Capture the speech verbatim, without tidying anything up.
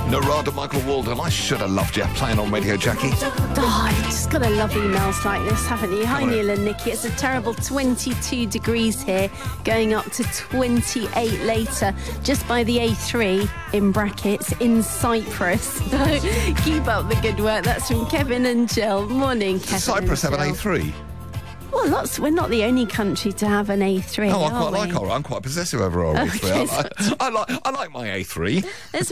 Narada Michael Walden. I should have loved you playing on Radio Jackie. Oh, you've just got to love emails like this, haven't you? Hi, Neil and Nikki. It's a terrible twenty-two degrees here, going up to twenty-eight later, just by the A three, in brackets, in Cyprus. Keep up the good work. That's from Kevin and Jill. Morning, Kevin. Does Cyprus have an A three? Well, lots. We're not the only country to have an A three. Oh, I are quite we? like our. I'm quite possessive over our A three. Okay, I, like, I like I like my A three. Let's